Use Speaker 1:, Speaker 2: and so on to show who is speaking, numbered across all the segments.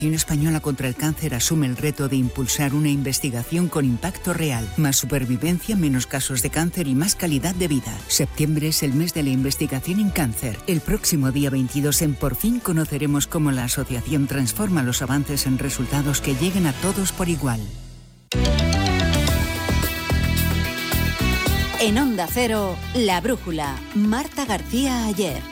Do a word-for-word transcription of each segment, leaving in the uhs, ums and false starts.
Speaker 1: La Asociación Española contra el Cáncer asume el reto de impulsar una investigación con impacto real, más supervivencia, menos casos de cáncer y más calidad de vida. Septiembre es el mes de la investigación en cáncer. El próximo día veintidós en Por Fin conoceremos cómo la asociación transforma los avances en resultados que lleguen a todos por igual.
Speaker 2: En Onda Cero, La Brújula, Marta García Ayer.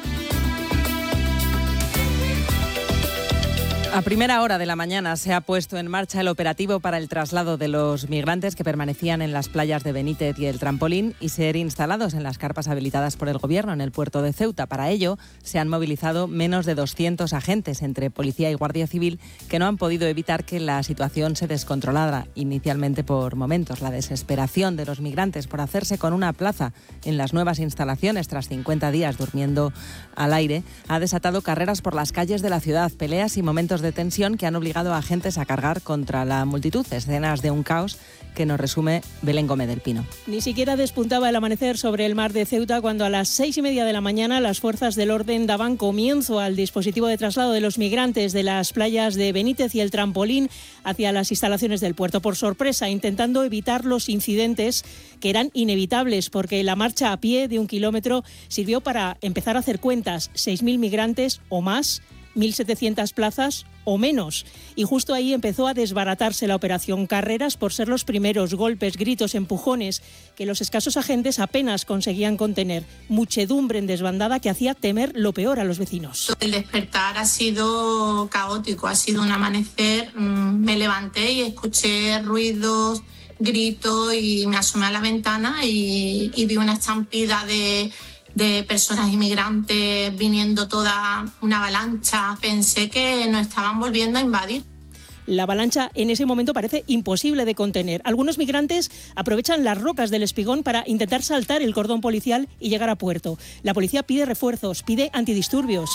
Speaker 3: A primera hora de la mañana se ha puesto en marcha el operativo para el traslado de los migrantes que permanecían en las playas de Benítez y el Trampolín y ser instalados en las carpas habilitadas por el Gobierno en el puerto de Ceuta. Para ello, se han movilizado menos de doscientos agentes entre Policía y Guardia Civil que no han podido evitar que la situación se descontrolara inicialmente por momentos. La desesperación de los migrantes por hacerse con una plaza en las nuevas instalaciones tras cincuenta días durmiendo al aire ha desatado carreras por las calles de la ciudad, peleas y momentos de tensión que han obligado a agentes a cargar contra la multitud. Escenas de un caos que nos resume Belén Gómez del Pino.
Speaker 4: Ni siquiera despuntaba el amanecer sobre el mar de Ceuta cuando a las seis y media de la mañana las fuerzas del orden daban comienzo al dispositivo de traslado de los migrantes de las playas de Benítez y el Trampolín hacia las instalaciones del puerto. Por sorpresa, intentando evitar los incidentes que eran inevitables, porque la marcha a pie de un kilómetro sirvió para empezar a hacer cuentas. seis mil migrantes o más, mil setecientas plazas o menos. Y justo ahí empezó a desbaratarse la operación. Carreras por ser los primeros, golpes, gritos, empujones, que los escasos agentes apenas conseguían contener. Muchedumbre en desbandada que hacía temer lo peor a los vecinos.
Speaker 5: El despertar ha sido caótico, ha sido un amanecer. Me levanté y escuché ruidos, gritos y me asomé a la ventana y, y vi una estampida de... de personas inmigrantes viniendo toda una avalancha. Pensé que nos estaban volviendo a invadir.
Speaker 4: La avalancha en ese momento parece imposible de contener. Algunos migrantes aprovechan las rocas del Espigón para intentar saltar el cordón policial y llegar a puerto. La policía pide refuerzos, pide antidisturbios.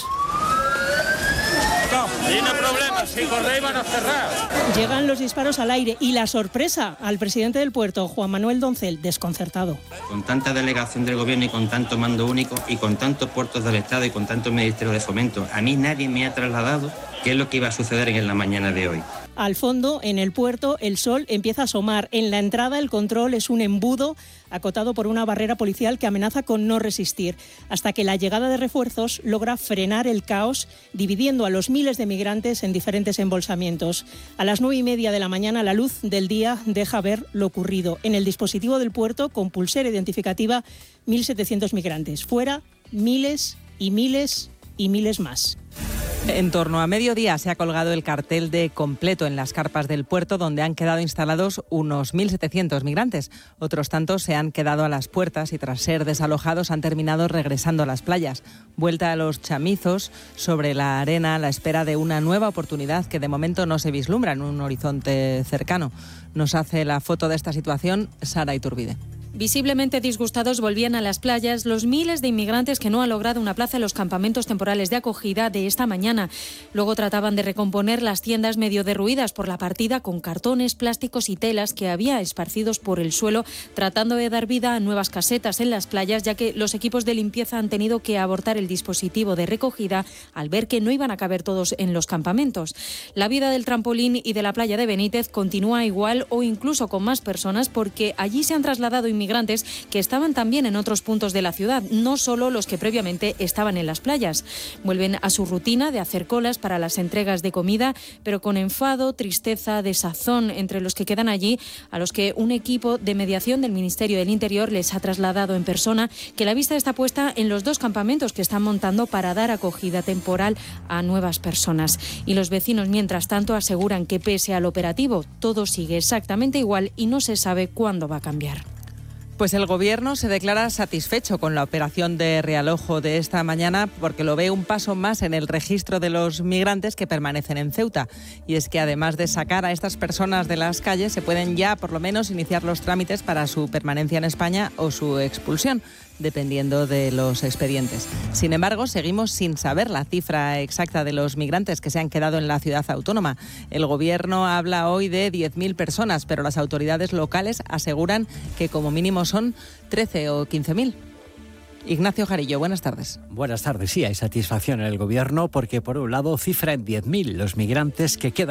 Speaker 6: No, tiene problemas, si corréis van a cerrar.
Speaker 4: Llegan los disparos al aire y la sorpresa al presidente del puerto, Juan Manuel Doncel, desconcertado.
Speaker 7: Con tanta delegación del Gobierno y con tanto mando único y con tantos puertos del Estado y con tantos ministerios de fomento, a mí nadie me ha trasladado qué es lo que iba a suceder en la mañana de hoy.
Speaker 4: Al fondo, en el puerto, el sol empieza a asomar. En la entrada, el control es un embudo acotado por una barrera policial que amenaza con no resistir, hasta que la llegada de refuerzos logra frenar el caos, dividiendo a los miles de migrantes en diferentes embolsamientos. A las nueve y media de la mañana, la luz del día deja ver lo ocurrido. En el dispositivo del puerto, con pulsera identificativa, mil setecientos migrantes. Fuera, miles y miles y miles más.
Speaker 3: En torno a mediodía se ha colgado el cartel de completo en las carpas del puerto, donde han quedado instalados unos mil setecientos migrantes. Otros tantos se han quedado a las puertas y tras ser desalojados han terminado regresando a las playas. Vuelta a los chamizos sobre la arena a la espera de una nueva oportunidad que de momento no se vislumbra en un horizonte cercano. Nos hace la foto de esta situación Sara Iturbide.
Speaker 8: Visiblemente disgustados volvían a las playas los miles de inmigrantes que no han logrado una plaza en los campamentos temporales de acogida de esta mañana. Luego trataban de recomponer las tiendas medio derruidas por la partida con cartones, plásticos y telas que había esparcidos por el suelo, tratando de dar vida a nuevas casetas en las playas, ya que los equipos de limpieza han tenido que abortar el dispositivo de recogida al ver que no iban a caber todos en los campamentos. La vida del Trampolín y de la playa de Benítez continúa igual o incluso con más personas, porque allí se han trasladado inmigrantes Inmigrantes que estaban también en otros puntos de la ciudad, no solo los que previamente estaban en las playas. Vuelven a su rutina de hacer colas para las entregas de comida, pero con enfado, tristeza, desazón entre los que quedan allí, a los que un equipo de mediación del Ministerio del Interior les ha trasladado en persona, que la vista está puesta en los dos campamentos que están montando para dar acogida temporal a nuevas personas. Y los vecinos, mientras tanto, aseguran que pese al operativo, todo sigue exactamente igual y no se sabe cuándo va a cambiar.
Speaker 3: Pues el Gobierno se declara satisfecho con la operación de realojo de esta mañana porque lo ve un paso más en el registro de los migrantes que permanecen en Ceuta. Y es que además de sacar a estas personas de las calles, se pueden ya por lo menos iniciar los trámites para su permanencia en España o su expulsión, dependiendo de los expedientes. Sin embargo, seguimos sin saber la cifra exacta de los migrantes que se han quedado en la ciudad autónoma. El Gobierno habla hoy de diez mil personas, pero las autoridades locales aseguran que como mínimo son trece o quince mil. Ignacio Jarillo, buenas tardes.
Speaker 9: Buenas tardes. Sí, hay satisfacción en el Gobierno porque, por un lado, cifra en diez mil los migrantes que quedan